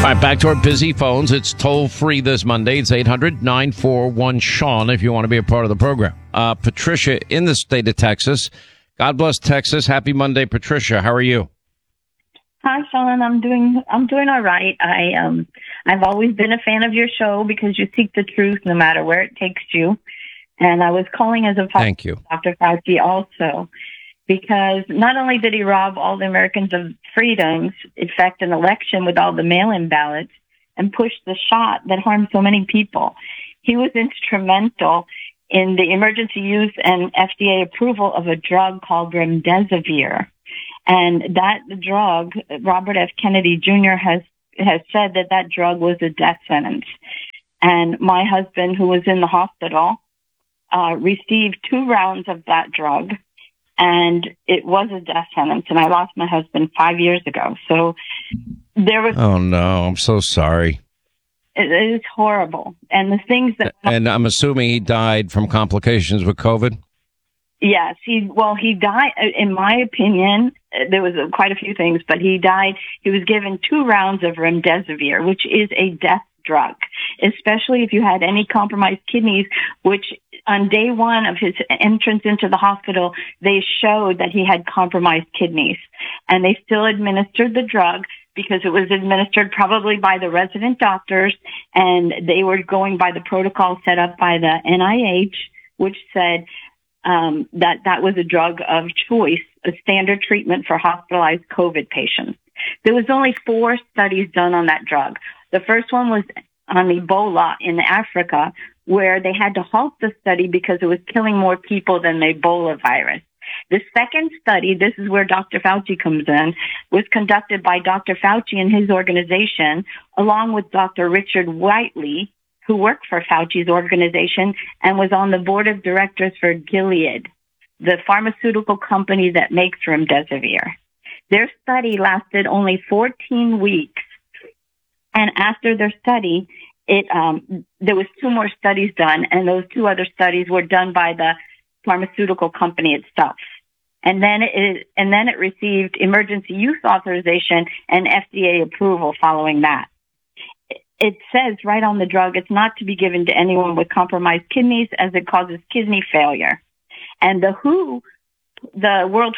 All right, back to our busy phones. It's toll-free this Monday. It's 800-941-SEAN if you want to be a part of the program. Patricia in the state of Texas. God bless Texas. Happy Monday, Patricia. How are you? Hi, Sean. I'm doing all right. I've always been a fan of your show because you seek the truth no matter where it takes you. And I was calling as a Thank you. Dr. Fauci also, because not only did he rob all the Americans of freedoms, effect an election with all the mail-in ballots, and push the shot that harmed so many people, he was instrumental in the emergency use and FDA approval of a drug called remdesivir. And that drug, Robert F. Kennedy Jr. has said that drug was a death sentence. And my husband, who was in the hospital, received 2 rounds of that drug, and it was a death sentence. And I lost my husband 5 years ago. So there was... Oh, no. I'm so sorry. It is horrible. And the things that... And I'm assuming he died from complications with COVID? Yes. He died, in my opinion, there was quite a few things, but he died. He was given 2 rounds of remdesivir, which is a death drug, especially if you had any compromised kidneys, which on day 1 of his entrance into the hospital, they showed that he had compromised kidneys. And they still administered the drug because it was administered probably by the resident doctors, and they were going by the protocol set up by the NIH, which said that was a drug of choice, a standard treatment for hospitalized COVID patients. There was only 4 studies done on that drug. The first one was on Ebola in Africa, where they had to halt the study because it was killing more people than the Ebola virus. The second study, this is where Dr. Fauci comes in, was conducted by Dr. Fauci and his organization, along with Dr. Richard Whiteley, who worked for Fauci's organization and was on the board of directors for Gilead, the pharmaceutical company that makes remdesivir. Their study lasted only 14 weeks. And after their study, there was 2 more studies done, and those 2 other studies were done by the pharmaceutical company itself. And then it received emergency use authorization and FDA approval following that. It says right on the drug, it's not to be given to anyone with compromised kidneys as it causes kidney failure. And the WHO, the World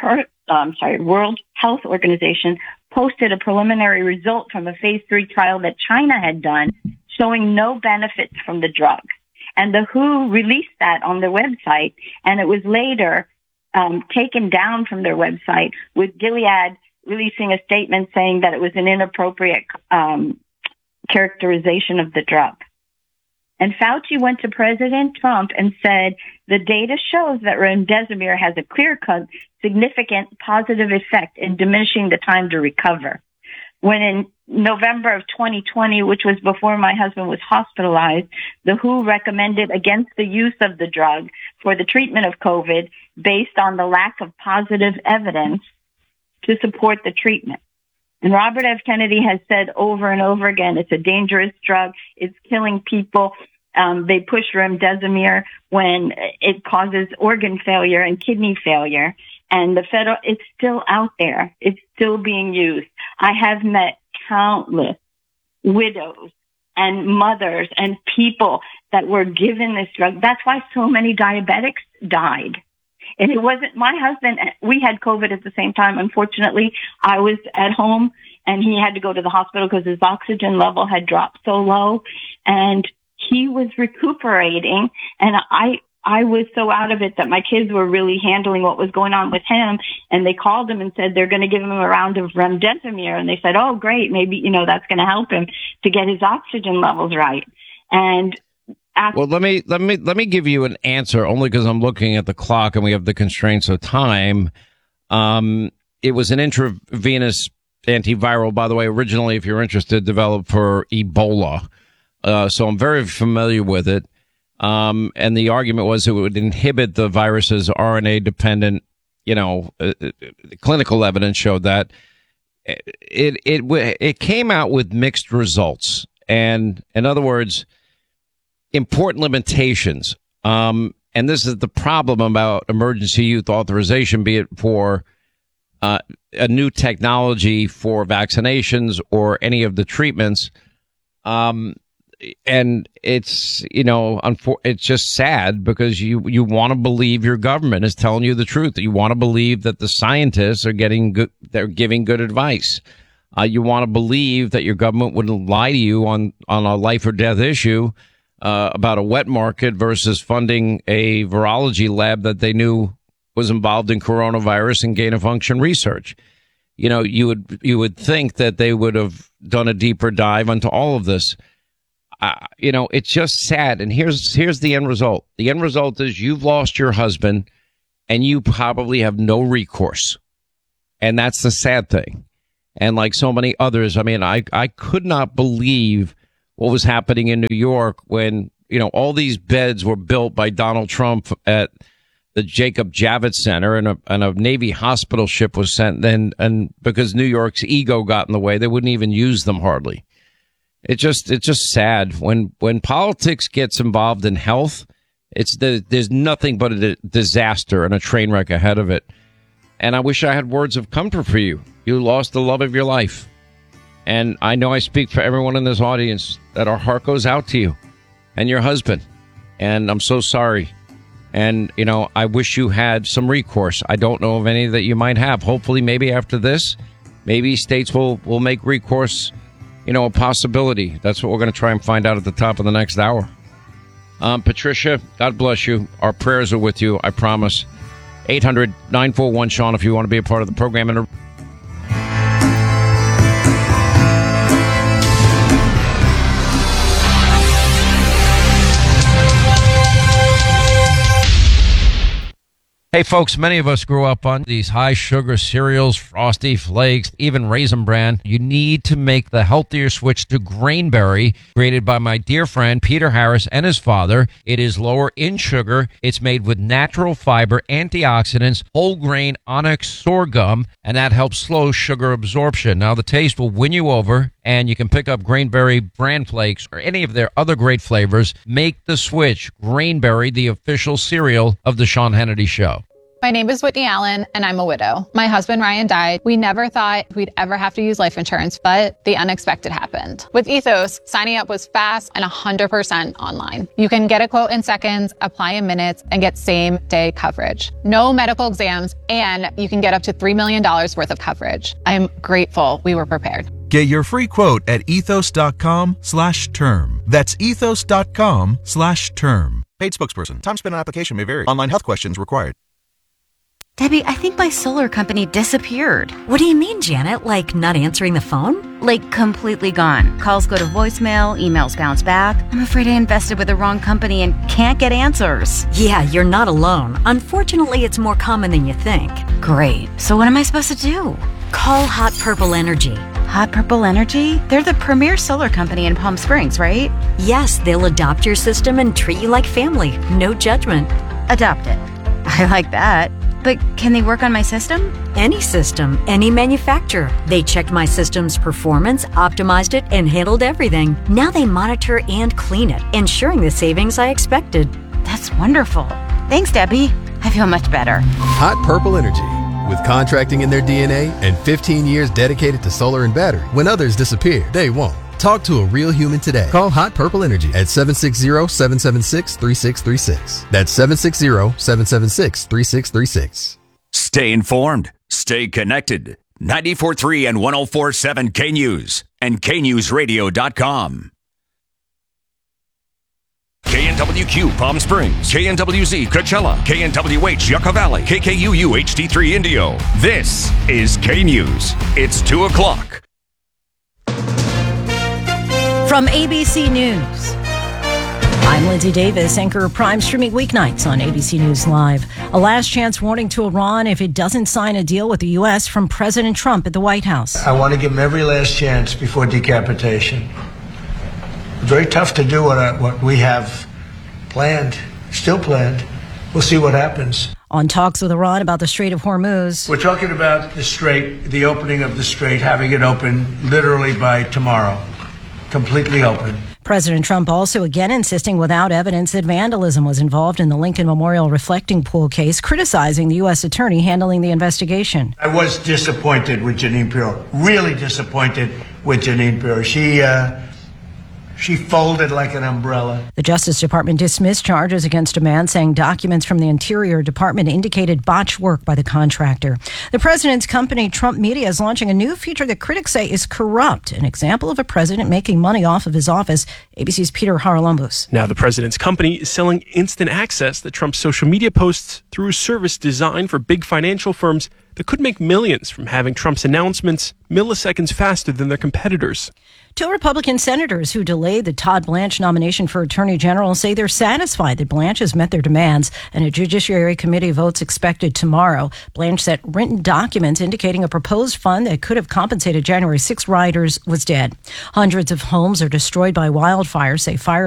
Health Organization, posted a preliminary result from a phase 3 trial that China had done showing no benefits from the drug. And the WHO released that on their website, and it was later taken down from their website, with Gilead releasing a statement saying that it was an inappropriate characterization of the drug. And Fauci went to President Trump and said, the data shows that remdesivir has a clear-cut, significant positive effect in diminishing the time to recover. When in November of 2020, which was before my husband was hospitalized, the WHO recommended against the use of the drug for the treatment of COVID based on the lack of positive evidence to support the treatment. And Robert F. Kennedy has said over and over again, it's a dangerous drug. It's killing people. They push remdesivir when it causes organ failure and kidney failure. And it's still out there. It's still being used. I have met countless widows and mothers and people that were given this drug. That's why so many diabetics died. And it wasn't my husband. We had COVID at the same time. Unfortunately, I was at home and he had to go to the hospital because his oxygen level had dropped so low, and he was recuperating. And I was so out of it that my kids were really handling what was going on with him. And they called him and said they're going to give him a round of remdesivir. And they said, oh, great. Maybe, that's going to help him to get his oxygen levels right. And well, let me give you an answer only because I'm looking at the clock and we have the constraints of time. It was an intravenous antiviral, by the way, originally, if you're interested, developed for Ebola. So I'm very familiar with it. And the argument was it would inhibit the virus's RNA dependent, clinical evidence showed that it came out with mixed results. And in other words, important limitations. And this is the problem about emergency use authorization, be it for a new technology for vaccinations or any of the treatments. And it's, it's just sad because you want to believe your government is telling you the truth. You want to believe that the scientists are they're giving good advice. You want to believe that your government wouldn't lie to you on a life or death issue, about a wet market versus funding a virology lab that they knew was involved in coronavirus and gain of function research. You would think that they would have done a deeper dive into all of this. It's just sad. And here's the end result. The end result is you've lost your husband and you probably have no recourse. And that's the sad thing. And like so many others, I could not believe what was happening in New York when, all these beds were built by Donald Trump at the Jacob Javits Center and a Navy hospital ship was sent then. And because New York's ego got in the way, they wouldn't even use them hardly. It's just sad when politics gets involved in health. There's nothing but a disaster and a train wreck ahead of it. And I wish I had words of comfort for you. You lost the love of your life. And I know I speak for everyone in this audience that our heart goes out to you and your husband. And I'm so sorry. And, I wish you had some recourse. I don't know of any that you might have. Hopefully, maybe after this, maybe states will make recourse a possibility. That's what we're going to try and find out at the top of the next hour. Patricia, God bless you. Our prayers are with you, I promise. 800-941-SEAN if you want to be a part of the program. And hey, folks, many of us grew up on these high-sugar cereals, Frosty Flakes, even Raisin Bran. You need to make the healthier switch to Grainberry, created by my dear friend Peter Harris and his father. It is lower in sugar. It's made with natural fiber, antioxidants, whole grain onyx sorghum, and that helps slow sugar absorption. Now, the taste will win you over, and you can pick up Grainberry Bran Flakes or any of their other great flavors. Make the switch. Grainberry, the official cereal of the Sean Hannity Show. My name is Whitney Allen, and I'm a widow. My husband, Ryan, died. We never thought we'd ever have to use life insurance, but the unexpected happened. With Ethos, signing up was fast and 100% online. You can get a quote in seconds, apply in minutes, and get same-day coverage. No medical exams, and you can get up to $3 million worth of coverage. I'm grateful we were prepared. Get your free quote at ethos.com/term. That's ethos.com/term. Paid spokesperson. Time spent on application may vary. Online health questions required. Debbie, I think my solar company disappeared. What do you mean, Janet? Like not answering the phone? Like completely gone. Calls go to voicemail, emails bounce back. I'm afraid I invested with the wrong company and can't get answers. Yeah, you're not alone. Unfortunately, it's more common than you think. Great. So what am I supposed to do? Call Hot Purple Energy. Hot Purple Energy? They're the premier solar company in Palm Springs, right? Yes, they'll adopt your system and treat you like family. No judgment. Adopt it. I like that. But can they work on my system? Any system, any manufacturer. They checked my system's performance, optimized it, and handled everything. Now they monitor and clean it, ensuring the savings I expected. That's wonderful. Thanks, Debbie. I feel much better. Hot Purple Energy. With contracting in their DNA and 15 years dedicated to solar and battery, when others disappear, they won't. Talk to a real human today. Call Hot Purple Energy at 760-776-3636. That's 760-776-3636. Stay informed. Stay connected. 94.3 and 104.7 K-News and KNewsRadio.com. KNWQ Palm Springs, KNWZ Coachella, KNWH Yucca Valley, KKUU HD3 Indio. This is K-News. It's 2 o'clock. From ABC News, I'm Lindsay Davis, anchor of Prime, streaming weeknights on ABC News Live. A last chance warning to Iran if it doesn't sign a deal with the U.S. from President Trump at the White House. I want to give him every last chance before decapitation. Very tough to do what we have planned, still planned. We'll see what happens. On talks with Iran about the Strait of Hormuz. We're talking about the strait, the opening of the strait, having it open literally by tomorrow. Completely open. President Trump also again insisting without evidence that vandalism was involved in the Lincoln Memorial reflecting pool case, criticizing the U.S. attorney handling the investigation. I was disappointed with Jeanine Pirro, really disappointed with Jeanine Pirro. She folded like an umbrella. The Justice Department dismissed charges against a man, saying documents from the Interior Department indicated botched work by the contractor. The president's company, Trump Media, is launching a new feature that critics say is corrupt, an example of a president making money off of his office. ABC's Peter Haralambous. Now the president's company is selling instant access to Trump's social media posts through a service designed for big financial firms that could make millions from having Trump's announcements milliseconds faster than their competitors. Two Republican senators who delayed the Todd Blanche nomination for Attorney General say they're satisfied that Blanche has met their demands, and a Judiciary Committee vote's expected tomorrow. Blanche said written documents indicating a proposed fund that could have compensated January 6 rioters was dead. Hundreds of homes are destroyed by wildfires, say fire